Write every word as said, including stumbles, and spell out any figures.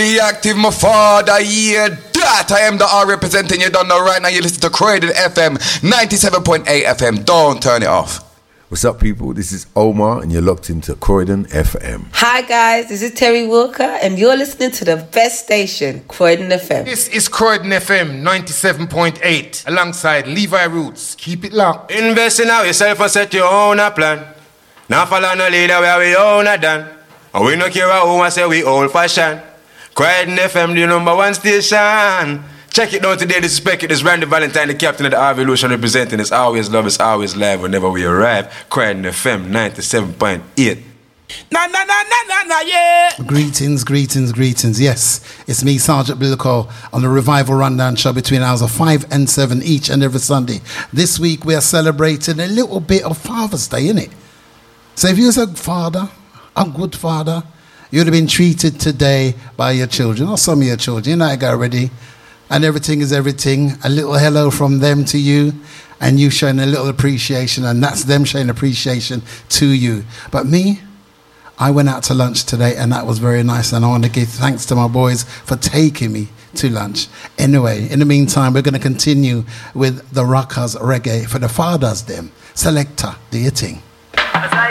fully active, my father, yeah, that I am the R representing. You don't know right now. You listen to Croydon F M, ninety-seven point eight F M. Don't turn it off. What's up, people? This is Omar, and you're locked into Croydon F M. Hi, guys. This is Terry Walker, and you're listening to the best station, Croydon F M. This is Croydon F M, ninety-seven point eight, alongside Levi Roots. Keep it locked. Invest in out yourself and set your own a plan. Now follow no leader where we own a done. And we no care who I say we old fashioned. Croydon F M, the number one station. Check it down today, this is Speck, this is Randy Valentine, the captain of the Revolution, representing. It's always love, it's always live whenever we arrive. Croydon F M, ninety-seven point eight. Na na na na na na, yeah. Greetings, greetings, greetings. Yes, it's me, Sergeant Bilko, on the Revival Rundown show between hours of five and seven each and every Sunday. This week we are celebrating a little bit of Father's Day, innit? So if you're a father, a good father, you'd have been treated today by your children, or some of your children, you know, I got ready, and everything is everything. A little hello from them to you, and you showing a little appreciation, and that's them showing appreciation to you. But me, I went out to lunch today, and that was very nice, and I want to give thanks to my boys for taking me to lunch. Anyway, in the meantime, we're going to continue with the Rockers Reggae for the fathers, them. Selector, do your thing.